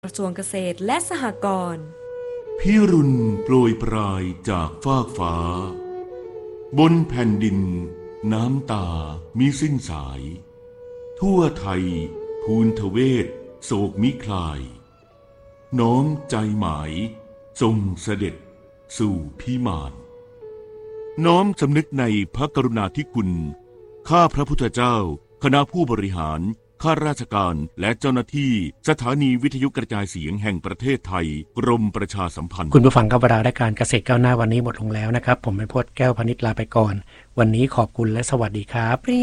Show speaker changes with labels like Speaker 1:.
Speaker 1: กระทรวงเกษตรและสหกรณ์
Speaker 2: พิรุณโปรยปลายจากฟากฟ้าบนแผ่นดินน้ำตามิสิ้นสายทั่วไทยภูนทเวศโศกมิคลายน้อมใจหมายทรงเสด็จสู่พิมานน้อมสำนึกในพระกรุณาธิคุณข้าพระพุทธเจ้าคณะผู้บริหารข้าราชการและเจ้าหน้าที่สถานีวิทยุกระจายเสียงแห่งประเทศไทยกรมประชาสัมพันธ์
Speaker 3: คุณผู้ฟังครับเวลารายการเกษตรก้าวหน้าวันนี้หมดลงแล้วนะครับผมเป็นพจน์แก้วพนิชลาไปก่อนวันนี้ขอบคุณและสวัสดีครับ